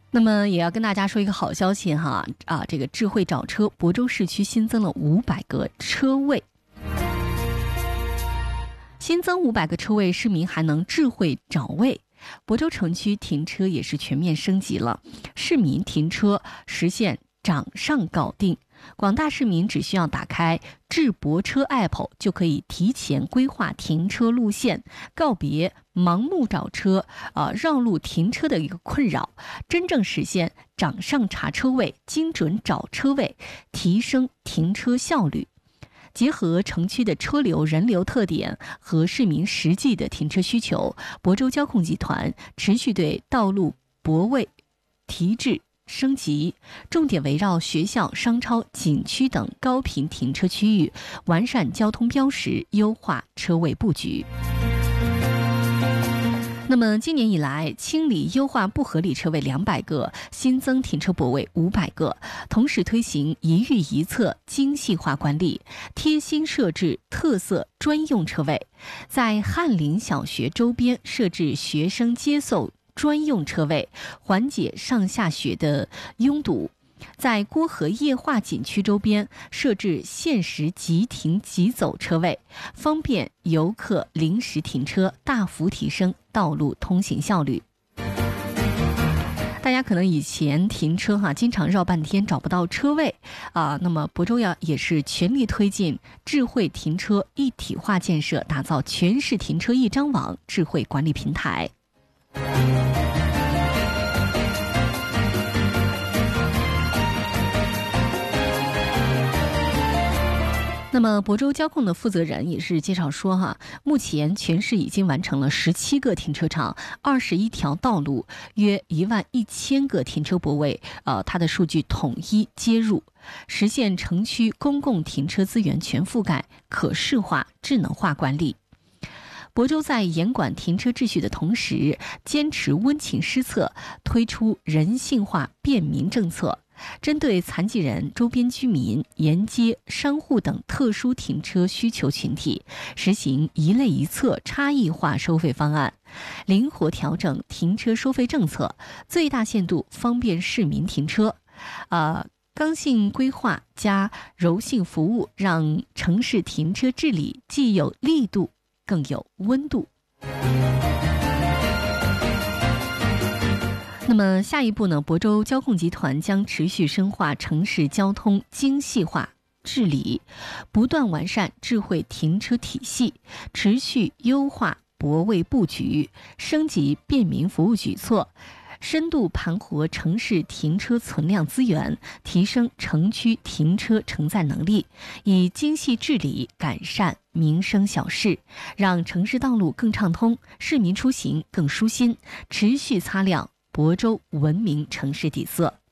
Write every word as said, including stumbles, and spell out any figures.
那么也要跟大家说一个好消息哈啊，这个智慧找车，亳州市区新增了五百个车位。新增五百个车位，市民还能智慧找位。亳州城区停车也是全面升级了，市民停车实现掌上搞定。广大市民只需要打开智泊车 A P P 就可以提前规划停车路线，告别盲目找车、呃绕路停车的一个困扰，真正实现掌上查车位、精准找车位，提升停车效率。结合城区的车流人流特点和市民实际的停车需求，亳州交控集团持续对道路泊位提质升级，重点围绕学校、商超、景区等高频停车区域，完善交通标识，优化车位布局。那么今年以来，清理优化不合理车位两百个，新增停车泊位五百个，同时推行一域一策精细化管理，贴心设置特色专用车位，在翰林小学周边设置学生接送专用车位，缓解上下学的拥堵。在郭河液化景区周边设置限时即停即走车位，方便游客临时停车，大幅提升道路通行效率。大家可能以前停车哈，经常绕半天找不到车位啊。那么亳州呀也是全力推进智慧停车一体化建设，打造全市停车一张网智慧管理平台。那么亳州交控的负责人也是介绍说哈，目前全市已经完成了十七个停车场、二十一条道路，约一万一千个停车泊位，呃，它的数据统一接入，实现城区公共停车资源全覆盖、可视化、智能化管理。亳州在严管停车秩序的同时，坚持温情施策，推出人性化便民政策。针对残疾人、周边居民、沿街商户等特殊停车需求群体，实行一类一策差异化收费方案，灵活调整停车收费政策，最大限度方便市民停车。呃，刚性规划加柔性服务，让城市停车治理既有力度，更有温度。那么下一步呢，亳州交控集团将持续深化城市交通精细化治理，不断完善智慧停车体系，持续优化泊位布局，升级便民服务举措，深度盘活城市停车存量资源，提升城区停车承载能力，以精细治理改善民生小事，让城市道路更畅通，市民出行更舒心，持续擦亮亳州文明城市底色。